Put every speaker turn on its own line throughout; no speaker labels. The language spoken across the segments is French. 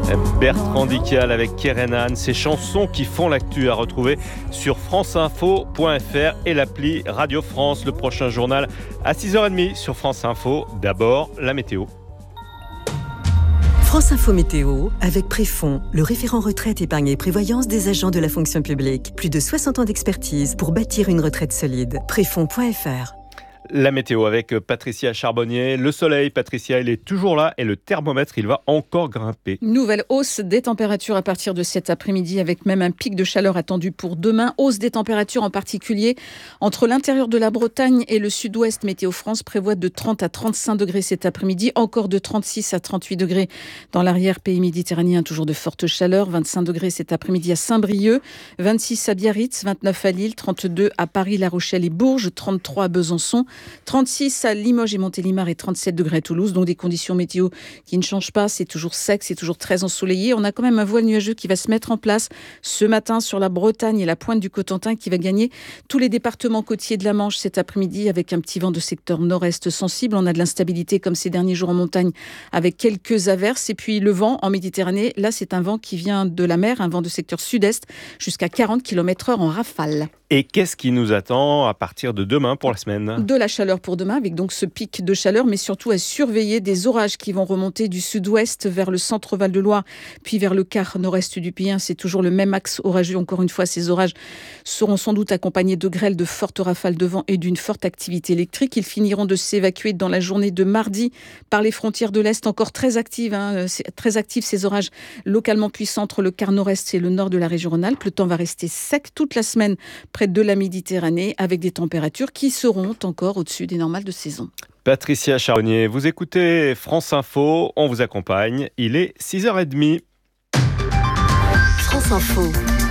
Bertrand Dical avec Kerenan, ces chansons qui font l'actu à retrouver sur franceinfo.fr et l'appli Radio France. Le prochain journal à 6h30 sur France Info. D'abord, la météo.
France Info Météo, avec Préfond, le référent retraite, épargne et prévoyance des agents de la fonction publique. Plus de 60 ans d'expertise pour bâtir une retraite solide. Préfond.fr.
La météo avec Patricia Charbonnier. Le soleil, Patricia, il est toujours là et le thermomètre, il va encore grimper.
Nouvelle hausse des températures à partir de cet après-midi avec même un pic de chaleur attendu pour demain. Hausse des températures en particulier entre l'intérieur de la Bretagne et le sud-ouest. Météo France prévoit de 30 à 35 degrés cet après-midi. Encore de 36 à 38 degrés dans l'arrière-pays méditerranéen. Toujours de fortes chaleurs. 25 degrés cet après-midi à Saint-Brieuc. 26 à Biarritz. 29 à Lille. 32 à Paris, La Rochelle et Bourges. 33 à Besançon. 36 à Limoges et Montélimar et 37 degrés à Toulouse. Donc des conditions météo qui ne changent pas. C'est toujours sec, c'est toujours très ensoleillé. On a quand même un voile nuageux qui va se mettre en place ce matin sur la Bretagne et la pointe du Cotentin qui va gagner tous les départements côtiers de la Manche cet après-midi avec un petit vent de secteur nord-est sensible. On a de l'instabilité comme ces derniers jours en montagne avec quelques averses. Et puis le vent en Méditerranée, là c'est un vent qui vient de la mer, un vent de secteur sud-est jusqu'à 40 km/h en rafale.
Et qu'est-ce qui nous attend à partir de demain pour la semaine ?
De la chaleur pour demain, avec donc ce pic de chaleur, mais surtout à surveiller des orages qui vont remonter du sud-ouest vers le centre Val-de-Loire, puis vers le quart nord-est du pays. C'est toujours le même axe orageux. Encore une fois, ces orages seront sans doute accompagnés de grêles, de fortes rafales de vent et d'une forte activité électrique. Ils finiront de s'évacuer dans la journée de mardi par les frontières de l'Est, encore très actives. Très actifs ces orages localement puissants entre le quart nord-est et le nord de la région Rhône-Alpes. Le temps va rester sec toute la semaine près de la Méditerranée, avec des températures qui seront encore au-dessus des normales de saison.
Patricia Charbonnier, vous écoutez France Info, on vous accompagne, il est 6h30.
France Info.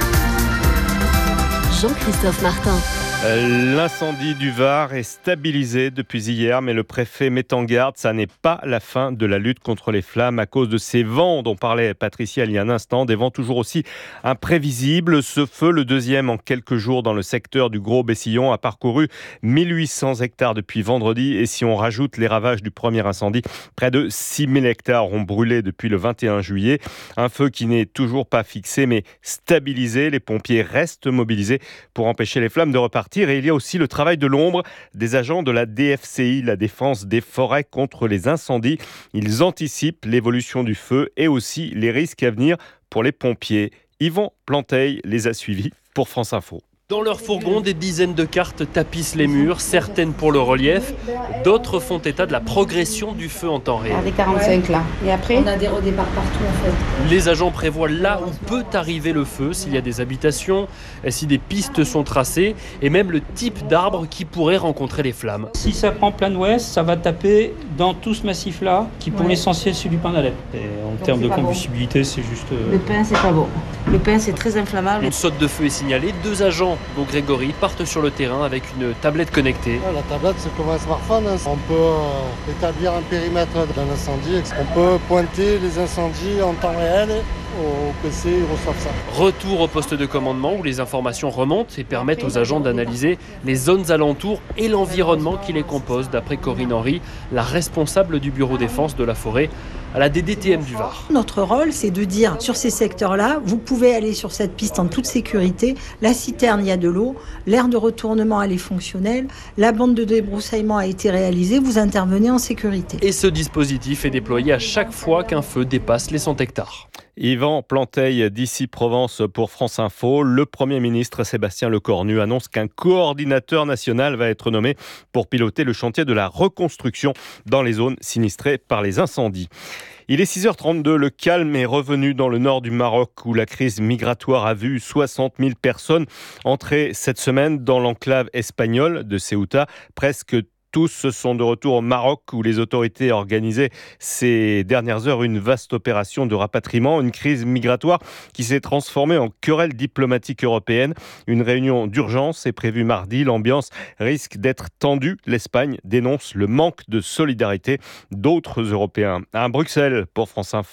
Jean-Christophe Martin.
L'incendie du Var est stabilisé depuis hier, mais le préfet met en garde, ça n'est pas la fin de la lutte contre les flammes à cause de ces vents dont parlait Patricia il y a un instant, des vents toujours aussi imprévisibles. Ce feu, le deuxième en quelques jours dans le secteur du Gros-Bessillon, a parcouru 1800 hectares depuis vendredi, et si on rajoute les ravages du premier incendie, près de 6000 hectares ont brûlé depuis le 21 juillet. Un feu qui n'est toujours pas fixé, mais stabilisé. Les pompiers restent mobilisés pour empêcher les flammes de repartir. Et il y a aussi le travail de l'ombre des agents de la DFCI, la défense des forêts contre les incendies. Ils anticipent l'évolution du feu et aussi les risques à venir pour les pompiers. Yvan Planteil les a suivis pour France Info.
Dans leur fourgon, des dizaines de cartes tapissent les murs, certaines pour le relief, d'autres font état de la progression du feu en temps réel.
Les 45 là. Et après,
on a des redéparts partout en fait.
Les agents prévoient là où peut arriver le feu, s'il y a des habitations, si des pistes sont tracées, et même le type d'arbre qui pourrait rencontrer les flammes.
Si ça prend plein ouest, ça va taper dans tout ce massif-là, qui pour l'essentiel c'est du pin d'Alep. Et en termes de combustibilité, c'est juste...
Le pin, c'est pas bon. Le pin, c'est très inflammable.
Une saute de feu est signalée, 2 agents dont Grégory partent sur le terrain avec une tablette connectée.
La tablette, c'est comme un smartphone. On peut établir un périmètre d'un incendie. On peut pointer les incendies en temps réel. Au PC, ils reçoivent ça.
Retour au poste de commandement où les informations remontent et permettent aux agents d'analyser les zones alentours et l'environnement qui les compose, d'après Corinne Henry, la responsable du bureau défense de la forêt à la DDTM du Var.
Notre rôle, c'est de dire sur ces secteurs-là, vous pouvez aller sur cette piste en toute sécurité. La citerne, il y a de l'eau. L'aire de retournement, elle est fonctionnelle. La bande de débroussaillement a été réalisée. Vous intervenez en sécurité.
Et ce dispositif est déployé à chaque fois qu'un feu dépasse les 100 hectares.
Yvan Planteil d'ici Provence pour France Info. Le Premier ministre Sébastien Lecornu annonce qu'un coordinateur national va être nommé pour piloter le chantier de la reconstruction dans les zones sinistrées par les incendies. Il est 6h32, le calme est revenu dans le nord du Maroc où la crise migratoire a vu 60 000 personnes entrer cette semaine dans l'enclave espagnole de Ceuta. Presque tous sont de retour au Maroc où les autorités organisaient ces dernières heures une vaste opération de rapatriement, une crise migratoire qui s'est transformée en querelle diplomatique européenne. Une réunion d'urgence est prévue mardi. L'ambiance risque d'être tendue. L'Espagne dénonce le manque de solidarité d'autres Européens. À Bruxelles, pour France Info,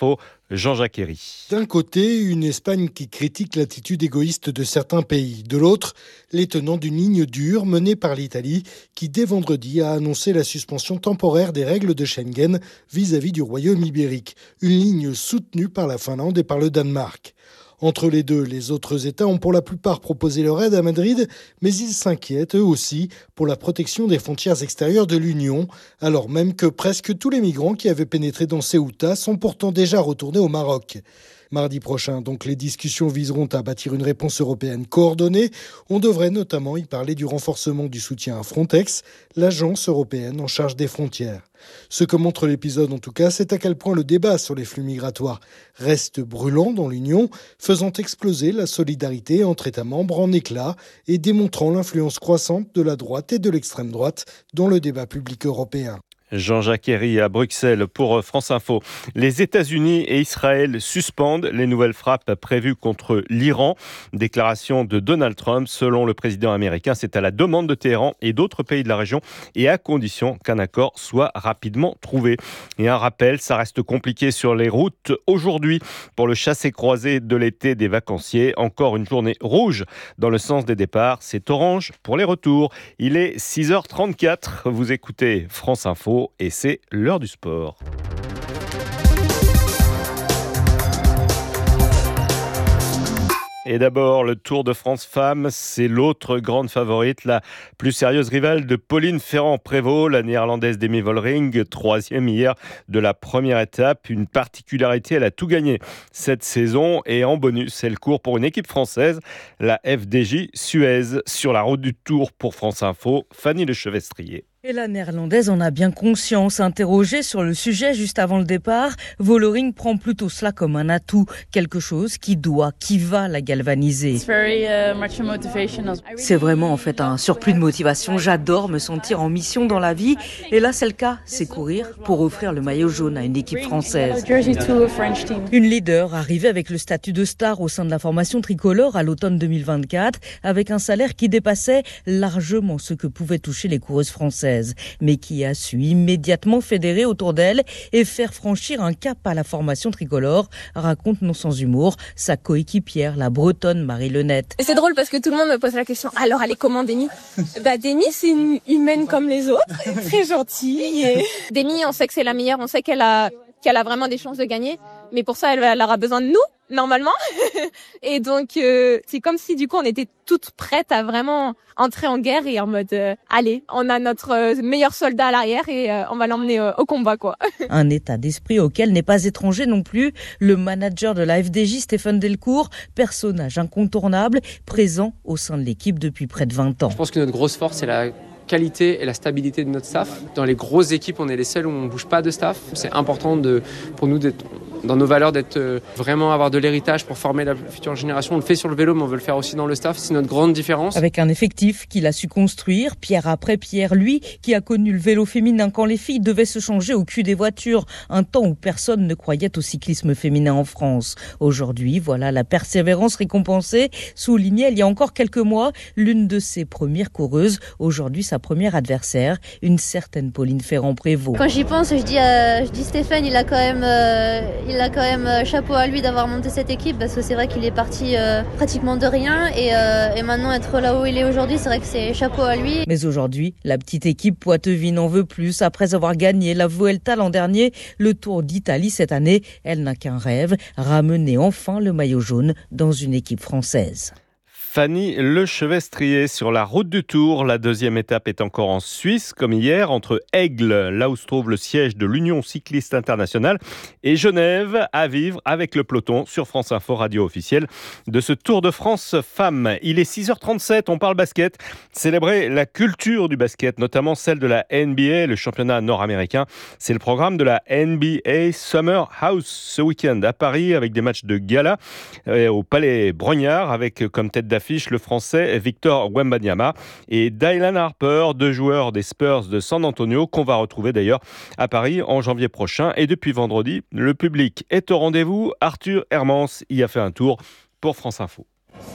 Jean-Jacques Herry.
D'un côté, une Espagne qui critique l'attitude égoïste de certains pays. De l'autre, les tenants d'une ligne dure menée par l'Italie qui, dès vendredi, a annoncé la suspension temporaire des règles de Schengen vis-à-vis du Royaume ibérique. Une ligne soutenue par la Finlande et par le Danemark. Entre les deux, les autres États ont pour la plupart proposé leur aide à Madrid, mais ils s'inquiètent eux aussi pour la protection des frontières extérieures de l'Union, alors même que presque tous les migrants qui avaient pénétré dans Ceuta sont pourtant déjà retournés au Maroc. Mardi prochain, donc, les discussions viseront à bâtir une réponse européenne coordonnée. On devrait notamment y parler du renforcement du soutien à Frontex, l'agence européenne en charge des frontières. Ce que montre l'épisode, en tout cas, c'est à quel point le débat sur les flux migratoires reste brûlant dans l'Union, faisant exploser la solidarité entre États membres en éclats et démontrant l'influence croissante de la droite et de l'extrême droite dans le débat public européen.
Jean-Jacques Herry à Bruxelles pour France Info. Les États-Unis et Israël suspendent les nouvelles frappes prévues contre l'Iran. Déclaration de Donald Trump. Selon le président américain, c'est à la demande de Téhéran et d'autres pays de la région et à condition qu'un accord soit rapidement trouvé. Et un rappel, ça reste compliqué sur les routes aujourd'hui pour le chassé-croisé de l'été des vacanciers. Encore une journée rouge dans le sens des départs. C'est orange pour les retours. Il est 6h34. Vous écoutez France Info. Et c'est l'heure du sport. Et d'abord, le Tour de France Femmes, c'est l'autre grande favorite, la plus sérieuse rivale de Pauline Ferrand-Prévot, la néerlandaise Demi Vollering, 3e hier de la première étape. Une particularité, elle a tout gagné cette saison et en bonus, elle court pour une équipe française, la FDJ Suez. Sur la route du Tour pour France Info, Fanny Lechevestrier.
Et la néerlandaise en a bien conscience. Interrogée sur le sujet juste avant le départ, Vollering prend plutôt cela comme un atout, quelque chose qui va la galvaniser. C'est vraiment en fait un surplus de motivation. J'adore me sentir en mission dans la vie. Et là, c'est le cas, c'est courir pour offrir le maillot jaune à une équipe française. Une leader arrivée avec le statut de star au sein de la formation tricolore à l'automne 2024, avec un salaire qui dépassait largement ce que pouvaient toucher les coureuses françaises, mais qui a su immédiatement fédérer autour d'elle et faire franchir un cap à la formation tricolore, raconte non sans humour sa coéquipière, la bretonne Marie Lenette.
Et c'est drôle parce que tout le monde me pose la question, alors elle est comment Demi ? Demi, c'est une humaine comme les autres, très gentille. Demi, on sait que c'est la meilleure, on sait qu'elle a vraiment des chances de gagner, mais pour ça, elle aura besoin de nous, normalement. Et donc, c'est comme si du coup, on était toutes prêtes à vraiment entrer en guerre et en mode, allez, on a notre meilleur soldat à l'arrière et on va l'emmener au combat, quoi.
Un état d'esprit auquel n'est pas étranger non plus le manager de la FDJ, Stéphane Delcourt, personnage incontournable, présent au sein de l'équipe depuis près de 20 ans.
Je pense que notre grosse force, c'est la qualité et la stabilité de notre staff. Dans les grosses équipes, on est les seuls où on ne bouge pas de staff. C'est important pour nous d'être dans nos valeurs, d'être vraiment avoir de l'héritage pour former la future génération. On le fait sur le vélo, mais on veut le faire aussi dans le staff. C'est notre grande différence.
Avec un effectif qu'il a su construire, pierre après pierre, lui, qui a connu le vélo féminin quand les filles devaient se changer au cul des voitures, un temps où personne ne croyait au cyclisme féminin en France. Aujourd'hui, voilà la persévérance récompensée, soulignait il y a encore quelques mois l'une de ses premières coureuses, aujourd'hui sa première adversaire, une certaine Pauline Ferrand-Prévot.
Quand j'y pense, je dis Stéphane, il a quand même chapeau à lui d'avoir monté cette équipe, parce que c'est vrai qu'il est parti pratiquement de rien et maintenant être là où il est aujourd'hui, c'est vrai que c'est chapeau à lui.
Mais aujourd'hui, la petite équipe Poitevin n'en veut plus. Après avoir gagné la Vuelta l'an dernier, le Tour d'Italie cette année, elle n'a qu'un rêve, ramener enfin le maillot jaune dans une équipe française.
Fanny Lechevestrier sur la route du Tour. La deuxième étape est encore en Suisse, comme hier, entre Aigle, là où se trouve le siège de l'Union cycliste internationale, et Genève, à vivre avec le peloton sur France Info, radio officielle de ce Tour de France femmes. Il est 6h37, on parle basket. Célébrer la culture du basket, notamment celle de la NBA, le championnat nord-américain. C'est le programme de la NBA Summer House ce week-end à Paris, avec des matchs de gala au Palais Brognard, avec comme tête d'affiche le français Victor Wembanyama et Dylan Harper, deux joueurs des Spurs de San Antonio qu'on va retrouver d'ailleurs à Paris en janvier prochain. Et depuis vendredi, le public est au rendez-vous. Arthur Hermance y a fait un tour pour France Info.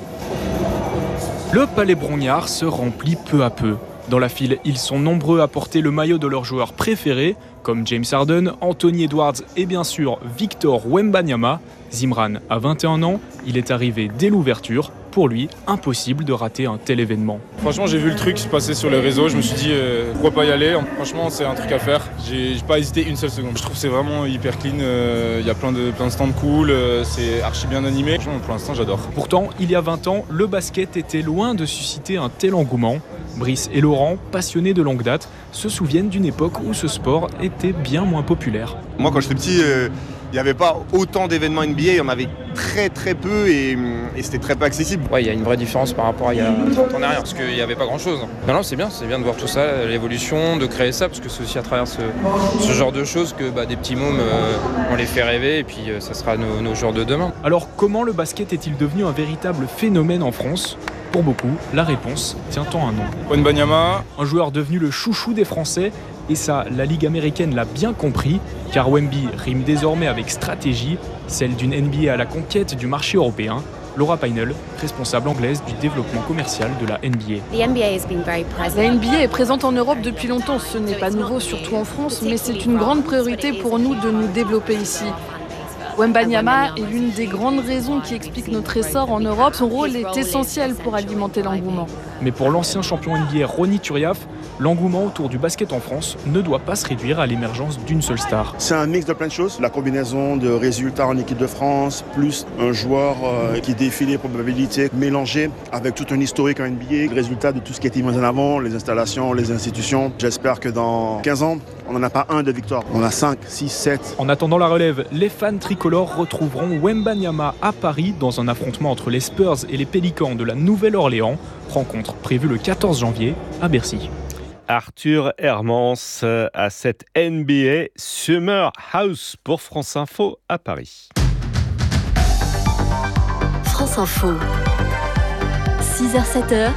Le Palais Brognard se remplit peu à peu. Dans la file, ils sont nombreux à porter le maillot de leur joueur préféré, comme James Harden, Anthony Edwards et bien sûr Victor Wembanyama. Zimran a 21 ans, il est arrivé dès l'ouverture. Pour lui, impossible de rater un tel événement.
Franchement, j'ai vu le truc se passer sur les réseaux, je me suis dit pourquoi pas y aller. Franchement, c'est un truc à faire. J'ai pas hésité une seule seconde. Je trouve que c'est vraiment hyper clean, il y a plein de stands cool, c'est archi bien animé. Franchement, pour l'instant, j'adore.
Pourtant, il y a 20 ans, le basket était loin de susciter un tel engouement. Brice et Laurent, passionnés de longue date, se souviennent d'une époque où ce sport était bien moins populaire.
Moi, quand j'étais petit, il n'y avait pas autant d'événements NBA, il y en avait très peu et c'était très peu accessible.
Ouais, il y a une vraie différence par rapport à il y a 30 ans en arrière, parce qu'il n'y avait pas grand-chose. Non, c'est bien de voir tout ça, l'évolution, de créer ça, parce que c'est aussi à travers ce genre de choses que des petits mômes, on les fait rêver, et puis ça sera nos joueurs de demain.
Alors, comment le basket est-il devenu un véritable phénomène en France ? Pour beaucoup, la réponse tient en un nom.
Wembanyama,
un joueur devenu le chouchou des Français. Et ça, la Ligue américaine l'a bien compris, car Wemby rime désormais avec stratégie, celle d'une NBA à la conquête du marché européen. Laura Peinel, responsable anglaise du développement commercial de la NBA.
La NBA est présente en Europe depuis longtemps. Ce n'est pas nouveau, surtout en France, mais c'est une grande priorité pour nous de nous développer ici. Wembanyama est l'une des grandes raisons qui expliquent notre essor en Europe. Son rôle est essentiel pour alimenter l'engouement.
Mais pour l'ancien champion NBA Ronny Turiaf, l'engouement autour du basket en France ne doit pas se réduire à l'émergence d'une seule star.
C'est un mix de plein de choses. La combinaison de résultats en équipe de France, plus un joueur qui défie les probabilités mélangées avec tout un historique en NBA, le résultat de tout ce qui a été mis en avant, les installations, les institutions. J'espère que dans 15 ans, on n'en a pas un de victoire. On a 5, 6, 7.
En attendant la relève, les fans tricolores retrouveront Wembanyama à Paris dans un affrontement entre les Spurs et les Pélicans de la Nouvelle-Orléans. Rencontre prévue le 14 janvier à Bercy.
Arthur Hermans à cette NBA Summer House pour France Info à Paris.
France Info, 6h-7h,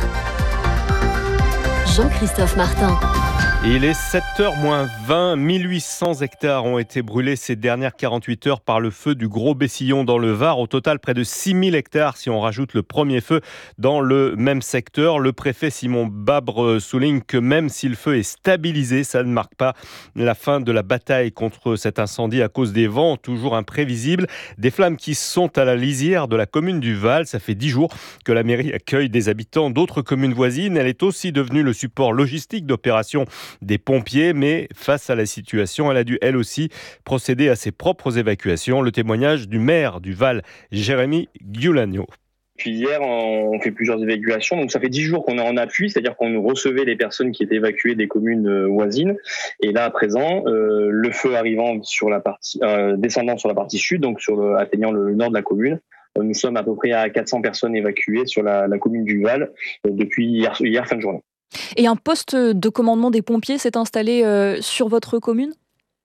Jean-Christophe Martin.
Il est 7h moins 20, 1800 hectares ont été brûlés ces dernières 48 heures par le feu du Gros Bessillon dans le Var. Au total, près de 6000 hectares si on rajoute le premier feu dans le même secteur. Le préfet Simon Babre souligne que même si le feu est stabilisé, ça ne marque pas la fin de la bataille contre cet incendie à cause des vents toujours imprévisibles. Des flammes qui sont à la lisière de la commune du Val. Ça fait 10 jours que la mairie accueille des habitants d'autres communes voisines. Elle est aussi devenue le support logistique d'opérations des pompiers, mais face à la situation, elle a dû elle aussi procéder à ses propres évacuations. Le témoignage du maire du Val, Jérémy Giuliano.
Puis hier, on fait plusieurs évacuations. Donc ça fait 10 jours qu'on est en appui, c'est-à-dire qu'on recevait les personnes qui étaient évacuées des communes voisines. Et là, à présent, le feu arrivant sur la partie, descendant sur la partie sud, donc atteignant le nord de la commune, nous sommes à peu près à 400 personnes évacuées sur la commune du Val depuis hier fin de journée.
Et un poste de commandement des pompiers s'est installé sur votre commune ?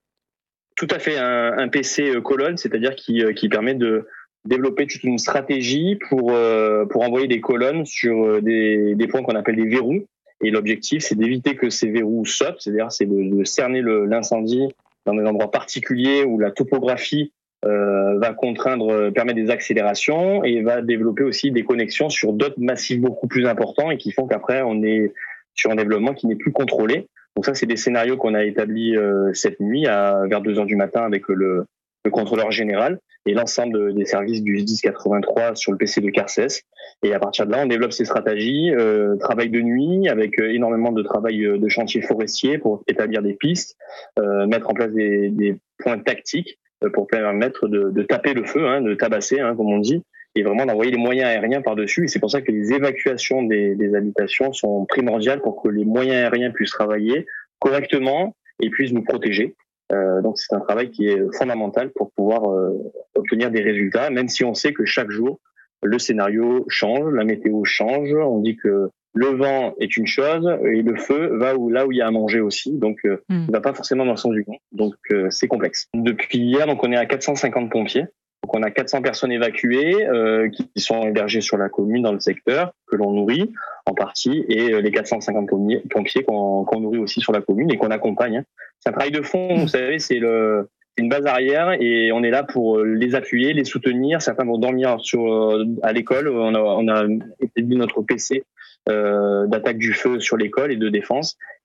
Tout à fait, un PC colonne, c'est-à-dire qui permet de développer toute une stratégie pour envoyer des colonnes sur des points qu'on appelle des verrous. Et l'objectif, c'est d'éviter que ces verrous sautent, c'est-à-dire c'est de cerner l'incendie dans des endroits particuliers où la topographie va permettre des accélérations et va développer aussi des connexions sur d'autres massifs beaucoup plus importants et qui font qu'après on est sur un développement qui n'est plus contrôlé. Donc ça, c'est des scénarios qu'on a établis cette nuit vers 2h du matin avec le contrôleur général et l'ensemble des services du SDIS 83 sur le PC de Carcès. Et à partir de là, on développe ces stratégies, travail de nuit avec énormément de travail de chantier forestier pour établir des pistes, mettre en place des points tactiques pour permettre de taper le feu, de tabasser, comme on dit, et vraiment d'envoyer les moyens aériens par-dessus. Et c'est pour ça que les évacuations des habitations sont primordiales pour que les moyens aériens puissent travailler correctement et puissent nous protéger. Donc c'est un travail qui est fondamental pour pouvoir obtenir des résultats, même si on sait que chaque jour, le scénario change, la météo change. On dit que le vent est une chose et le feu va là où il y a à manger aussi. Donc il ne va pas forcément dans le sens du vent. Donc c'est complexe. Depuis hier, donc on est à 450 pompiers. Donc on a 400 personnes évacuées qui sont hébergées sur la commune dans le secteur que l'on nourrit en partie et les 450 pompiers qu'on nourrit aussi sur la commune et qu'on accompagne. C'est un travail de fond, vous savez, c'est une base arrière et on est là pour les appuyer, les soutenir. Certains vont dormir à l'école. On a établi notre PC d'attaque du feu sur l'école et de défense.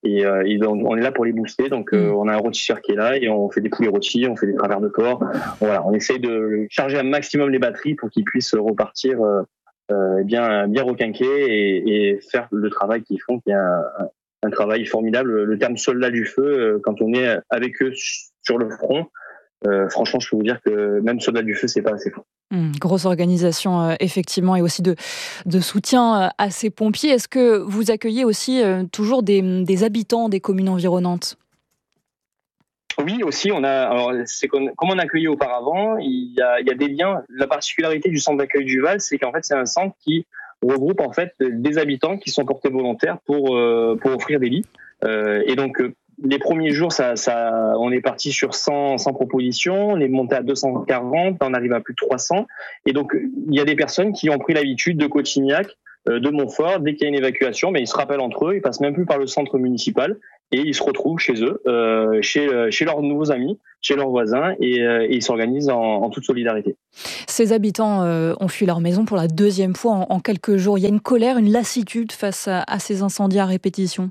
Et on est là pour les booster. Donc on a un rôtisseur qui est là et on fait des poulets rôtis, on fait des travers de porc. Voilà, on essaye de charger un maximum les batteries pour qu'ils puissent repartir bien requinqués et faire le travail qu'ils font, qui est un travail formidable. Le terme soldat du feu, quand on est avec eux sur le front, franchement, je peux vous dire que même soldat du feu, c'est pas assez fort.
Grosse organisation, effectivement, et aussi de soutien à ces pompiers. Est-ce que vous accueillez aussi toujours des habitants des communes environnantes ?
Oui, aussi, comme on accueillait auparavant, il y a des liens. La particularité du centre d'accueil du Val, c'est qu'en fait, c'est un centre qui regroupe en fait des habitants qui sont portés volontaires pour offrir des lits. Et donc, les premiers jours, on est parti sur 100 propositions, on est monté à 240, on arrive à plus de 300. Et donc, il y a des personnes qui ont pris l'habitude de Cotignac, de Montfort, dès qu'il y a une évacuation, mais ils se rappellent entre eux, ils passent même plus par le centre municipal et ils se retrouvent chez eux, chez leurs nouveaux amis, chez leurs voisins et ils s'organisent en toute solidarité.
Ces habitants ont fui leur maison pour la deuxième fois en quelques jours. Il y a une colère, une lassitude face à ces incendies à répétition.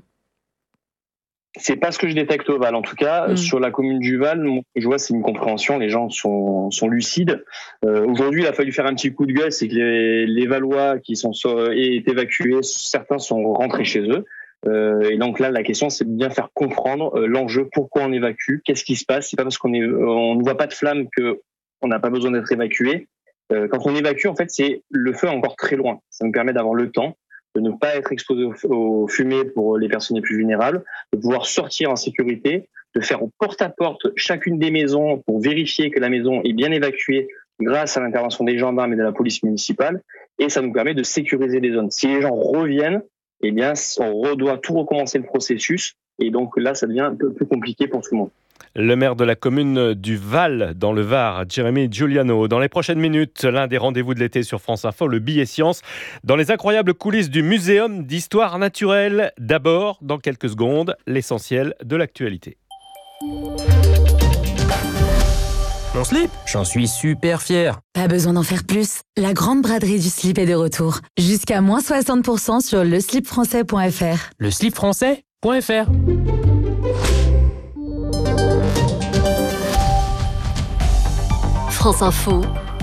C'est pas ce que je détecte au Val. En tout cas, sur la commune du Val, je vois, c'est une compréhension. Les gens sont lucides. Aujourd'hui, il a fallu faire un petit coup de gueule. C'est que les Valois qui sont évacués, certains sont rentrés chez eux. Et donc là, la question, c'est de bien faire comprendre l'enjeu, pourquoi on évacue, qu'est-ce qui se passe. C'est pas parce qu'on ne voit pas de flamme qu'on n'a pas besoin d'être évacué. Quand on évacue, en fait, c'est le feu est encore très loin. Ça nous permet d'avoir le temps de ne pas être exposé aux fumées pour les personnes les plus vulnérables, de pouvoir sortir en sécurité, de faire au porte-à-porte chacune des maisons pour vérifier que la maison est bien évacuée grâce à l'intervention des gendarmes et de la police municipale. Et ça nous permet de sécuriser les zones. Si les gens reviennent, eh bien, on doit tout recommencer le processus. Et donc là, ça devient un peu plus compliqué pour tout le monde.
Le maire de la commune du Val, dans le Var, Jérémy Giuliano. Dans les prochaines minutes, l'un des rendez-vous de l'été sur France Info, le billet science, dans les incroyables coulisses du Muséum d'histoire naturelle. D'abord, dans quelques secondes, l'essentiel de l'actualité.
Mon slip, j'en suis super fier.
Pas besoin d'en faire plus. La grande braderie du slip est de retour. Jusqu'à moins 60% sur leslipfrançais.fr.
Leslipfrançais.fr.
France Info,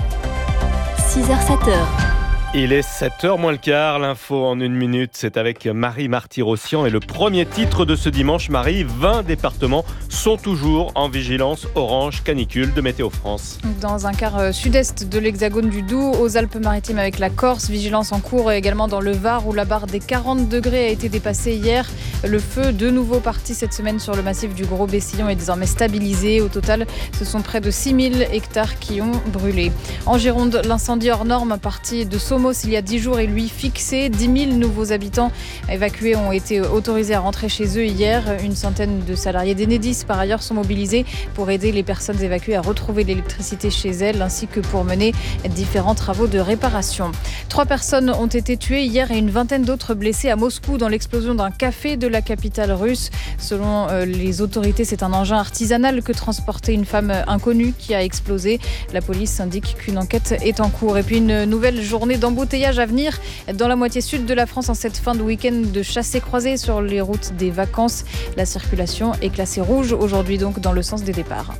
6h-7h.
Il est 7h moins le quart, l'info en une minute, c'est avec Marie Marty-Rossian et le premier titre de ce dimanche, Marie, 20 départements sont toujours en vigilance orange canicule de Météo France.
Dans un quart sud-est de l'Hexagone du Doubs, aux Alpes-Maritimes avec la Corse, vigilance en cours également dans le Var où la barre des 40 degrés a été dépassée hier. Le feu, de nouveau parti cette semaine sur le massif du Gros Bessillon, est désormais stabilisé. Au total, ce sont près de 6000 hectares qui ont brûlé. En Gironde, l'incendie hors norme parti de Somos il y a 10 jours est lui fixé. 10 000 nouveaux habitants évacués ont été autorisés à rentrer chez eux hier. Une centaine de salariés d'Enedis par ailleurs sont mobilisés pour aider les personnes évacuées à retrouver l'électricité chez elles ainsi que pour mener différents travaux de réparation. 3 personnes ont été tuées hier et une vingtaine d'autres blessées à Moscou dans l'explosion d'un café de la capitale russe. Selon les autorités, c'est un engin artisanal que transportait une femme inconnue qui a explosé. La police indique qu'une enquête est en cours. Et puis une nouvelle journée d'embouteillage à venir dans la moitié sud de la France en cette fin de week-end de chassés-croisés sur les routes des vacances. La circulation est classée rouge aujourd'hui donc dans le sens des départs.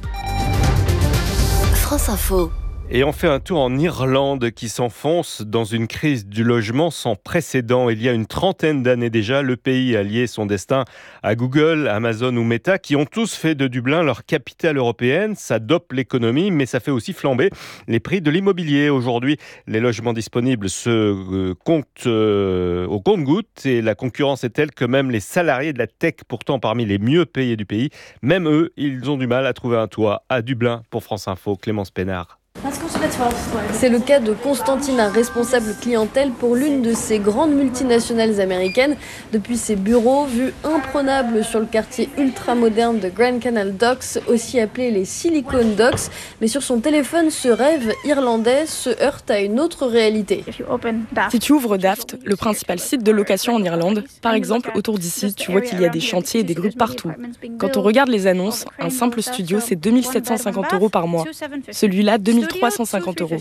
France Info.
Et on fait un tour en Irlande qui s'enfonce dans une crise du logement sans précédent. Il y a une trentaine d'années déjà, le pays a lié son destin à Google, Amazon ou Meta qui ont tous fait de Dublin leur capitale européenne. Ça dope l'économie, mais ça fait aussi flamber les prix de l'immobilier. Aujourd'hui, les logements disponibles se comptent au compte-gouttes et la concurrence est telle que même les salariés de la tech, pourtant parmi les mieux payés du pays, même eux, ils ont du mal à trouver un toit à Dublin. Pour France Info, Clémence Pénard.
C'est le cas de Constantina, responsable clientèle pour l'une de ces grandes multinationales américaines. Depuis ses bureaux, vue imprenable sur le quartier ultra-moderne de Grand Canal Docks, aussi appelé les Silicon Docks. Mais sur son téléphone, ce rêve irlandais se heurte à une autre réalité.
Si tu ouvres Daft, le principal site de location en Irlande, par exemple, autour d'ici, tu vois qu'il y a des chantiers et des grues partout. Quand on regarde les annonces, un simple studio, c'est 2 750 € par mois. Celui-là, 2 350 €.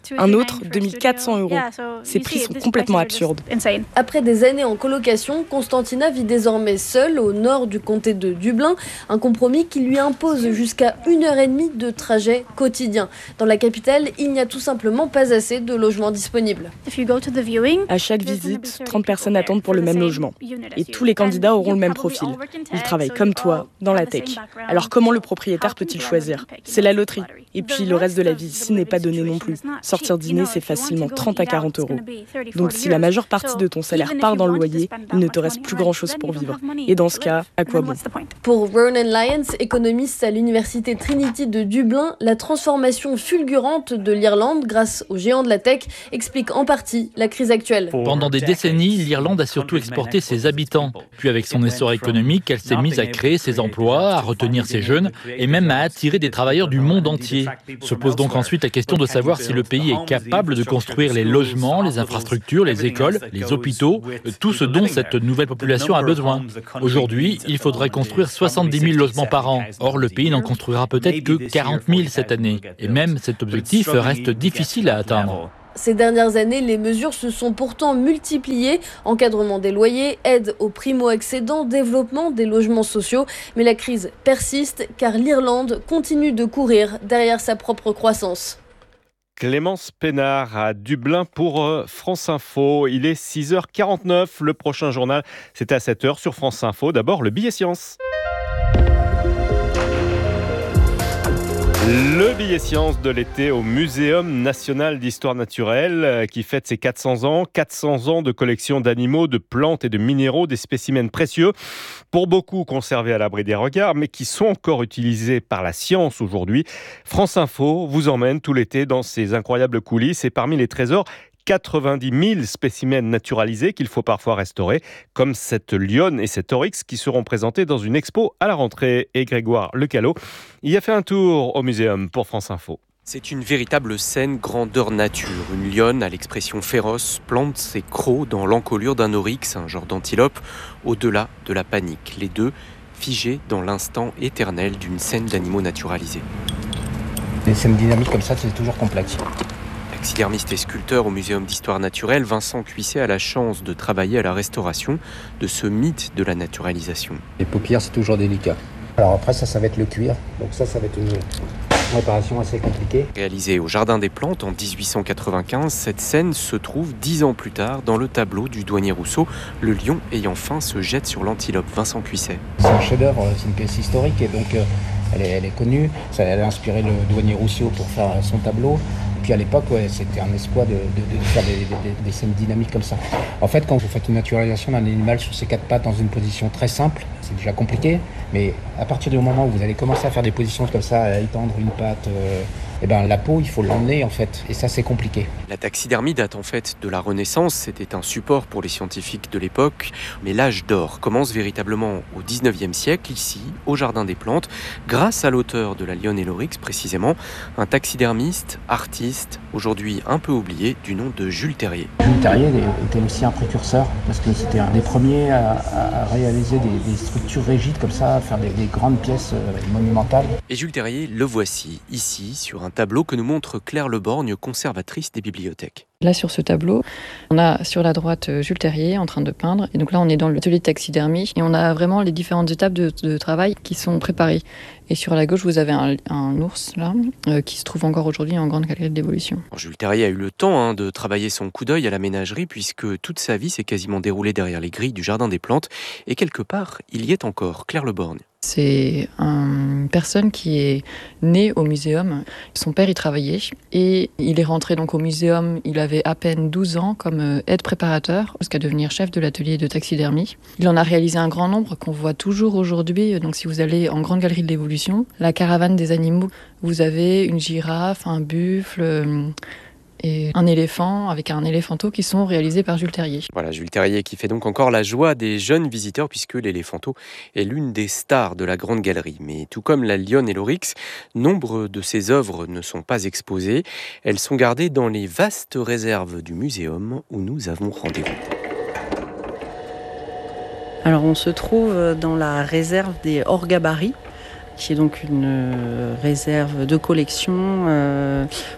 Un autre, 2400 €. Ces prix sont complètement absurdes.
Après des années en colocation, Constantina vit désormais seule au nord du comté de Dublin, un compromis qui lui impose jusqu'à 1h30 de trajet quotidien. Dans la capitale, il n'y a tout simplement pas assez de logements disponibles.
À chaque visite, 30 personnes attendent pour le même logement. Et tous les candidats auront le même profil. Ils travaillent comme toi, dans la tech. Alors comment le propriétaire peut-il choisir ? C'est la loterie. Et puis le reste de la vie ici n'est pas donné non plus. Sortir dîner, c'est facilement 30 à 40 €. Donc si la majeure partie de ton salaire part dans le loyer, il ne te reste plus grand-chose pour vivre. Et dans ce cas, à quoi bon ?
Pour Ronan Lyons, économiste à l'université Trinity de Dublin, la transformation fulgurante de l'Irlande grâce aux géants de la tech explique en partie la crise actuelle.
Pendant des décennies, l'Irlande a surtout exporté ses habitants. Puis avec son essor économique, elle s'est mise à créer ses emplois, à retenir ses jeunes et même à attirer des travailleurs du monde entier. Se pose donc ensuite la question de savoir si le pays est capable de construire les logements, les infrastructures, les écoles, les hôpitaux, tout ce dont cette nouvelle population a besoin. Aujourd'hui, il faudrait construire 70 000 logements par an. Or, le pays n'en construira peut-être que 40 000 cette année. Et même cet objectif reste difficile à atteindre.
Ces dernières années, les mesures se sont pourtant multipliées. Encadrement des loyers, aide aux primo-accédants, développement des logements sociaux. Mais la crise persiste car l'Irlande continue de courir derrière sa propre croissance.
Clémence Pénard à Dublin pour France Info. Il est 6h49. Le prochain journal, c'est à 7h sur France Info. D'abord, le billet science. Le billet science de l'été au Muséum national d'histoire naturelle qui fête ses 400 ans. 400 ans de collection d'animaux, de plantes et de minéraux, des spécimens précieux, pour beaucoup conservés à l'abri des regards, mais qui sont encore utilisés par la science aujourd'hui. France Info vous emmène tout l'été dans ces incroyables coulisses et parmi les trésors, 90 000 spécimens naturalisés qu'il faut parfois restaurer, comme cette lionne et cet oryx qui seront présentés dans une expo à la rentrée. Et Grégoire Lecallot y a fait un tour au muséum pour France Info.
C'est une véritable scène grandeur nature. Une lionne à l'expression féroce plante ses crocs dans l'encolure d'un oryx, un genre d'antilope, au-delà de la panique. Les deux figés dans l'instant éternel d'une scène d'animaux naturalisés.
Les scènes dynamiques comme ça, c'est toujours complexe.
Taxidermiste et sculpteur au Muséum d'histoire naturelle, Vincent Cuisset a la chance de travailler à la restauration de ce mythe de la naturalisation.
Les paupières, c'est toujours délicat. Alors après, ça va être le cuir. Donc ça va être une réparation assez compliquée.
Réalisée au Jardin des Plantes en 1895, cette scène se trouve 10 ans plus tard dans le tableau du douanier Rousseau. Le lion ayant faim se jette sur l'antilope. Vincent Cuisset.
C'est un chef-d'œuvre, c'est une pièce historique et donc elle est connue. Elle a inspiré le douanier Rousseau pour faire son tableau. Puis à l'époque, c'était un exploit de faire des scènes dynamiques comme ça. En fait, quand vous faites une naturalisation d'un animal sur ses quatre pattes dans une position très simple, c'est déjà compliqué. Mais à partir du moment où vous allez commencer à faire des positions comme ça, à étendre une patte, la peau, il faut l'emmener en fait. Et ça, c'est compliqué.
La taxidermie date en fait de la Renaissance. C'était un support pour les scientifiques de l'époque. Mais l'âge d'or commence véritablement au 19e siècle, ici, au Jardin des Plantes, grâce à l'auteur de la lionne et l'oryx, précisément, un taxidermiste, artiste, aujourd'hui un peu oublié, du nom de Jules Terrier.
Jules Terrier était aussi un précurseur, parce que c'était un des premiers à réaliser des structures rigides comme ça, à faire des grandes pièces monumentales.
Et Jules Terrier, le voici, ici, sur un tableau que nous montre Claire Leborgne, conservatrice des bibliothèques.
Là, sur ce tableau, on a sur la droite Jules Terrier en train de peindre. Et donc là, on est dans l'atelier de taxidermie. Et on a vraiment les différentes étapes de travail qui sont préparées. Et sur la gauche, vous avez un ours, là, qui se trouve encore aujourd'hui en grande galerie de l'évolution.
Jules Terrier a eu le temps de travailler son coup d'œil à la ménagerie, puisque toute sa vie s'est quasiment déroulée derrière les grilles du Jardin des Plantes. Et quelque part, il y est encore. Claire Leborgne.
C'est une personne qui est née au muséum. Son père y travaillait et il est rentré donc au muséum. Il avait à peine 12 ans comme aide préparateur jusqu'à devenir chef de l'atelier de taxidermie. Il en a réalisé un grand nombre qu'on voit toujours aujourd'hui. Donc si vous allez en grande galerie de l'évolution, la caravane des animaux, vous avez une girafe, un buffle et un éléphant avec un éléphanteau qui sont réalisés par Jules Terrier.
Voilà, Jules Terrier qui fait donc encore la joie des jeunes visiteurs puisque l'éléphanteau est l'une des stars de la grande galerie. Mais tout comme la lionne et l'oryx, nombre de ses œuvres ne sont pas exposées. Elles sont gardées dans les vastes réserves du muséum où nous avons rendez-vous.
Alors on se trouve dans la réserve des hors-gabarits, qui est donc une réserve de collection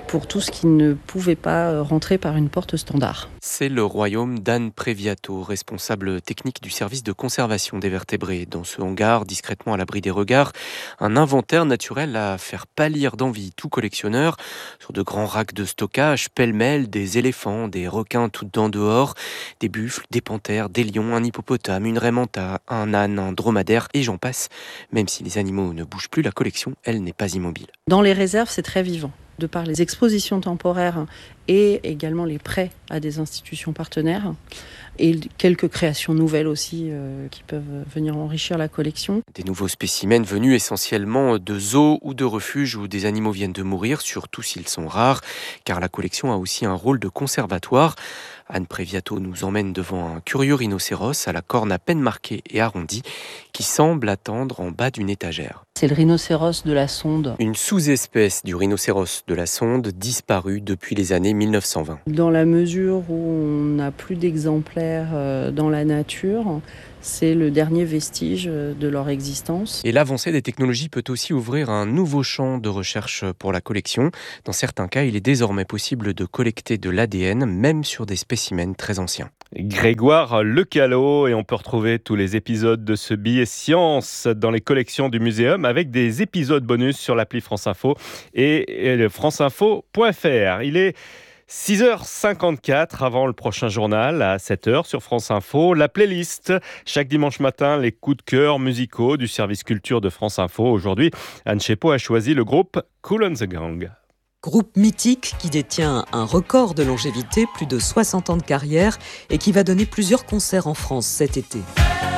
pour tout ce qui ne pouvait pas rentrer par une porte standard.
C'est le royaume d'Anne Previato, responsable technique du service de conservation des vertébrés. Dans ce hangar, discrètement à l'abri des regards, un inventaire naturel à faire pâlir d'envie tout collectionneur. Sur de grands racks de stockage, pêle-mêle, des éléphants, des requins tout dedans dehors, des buffles, des panthères, des lions, un hippopotame, une raie manta, un âne, un dromadaire, et j'en passe. Même si les animaux ne bougent plus, la collection, elle, n'est pas immobile.
Dans les réserves, c'est très vivant. De par les expositions temporaires et également les prêts à des institutions partenaires et quelques créations nouvelles aussi qui peuvent venir enrichir la collection.
Des nouveaux spécimens venus essentiellement de zoos ou de refuges où des animaux viennent de mourir, surtout s'ils sont rares, car la collection a aussi un rôle de conservatoire. Anne Previato nous emmène devant un curieux rhinocéros à la corne à peine marquée et arrondie qui semble attendre en bas d'une étagère.
C'est le rhinocéros de la Sonde.
Une sous-espèce du rhinocéros de la Sonde disparue depuis les années 1920.
Dans la mesure où on n'a plus d'exemplaires dans la nature, c'est le dernier vestige de leur existence.
Et l'avancée des technologies peut aussi ouvrir un nouveau champ de recherche pour la collection. Dans certains cas, il est désormais possible de collecter de l'ADN, même sur des spécimens très anciens.
Grégoire Lecalot, et on peut retrouver tous les épisodes de ce billet science dans les collections du muséum avec des épisodes bonus sur l'appli France Info et le franceinfo.fr. Il est 6h54 avant le prochain journal à 7h sur France Info. La playlist, chaque dimanche matin, les coups de cœur musicaux du service culture de France Info. Aujourd'hui, Anne Chepo a choisi le groupe Kool and the Gang.
Groupe mythique qui détient un record de longévité, plus de 60 ans de carrière, et qui va donner plusieurs concerts en France cet été.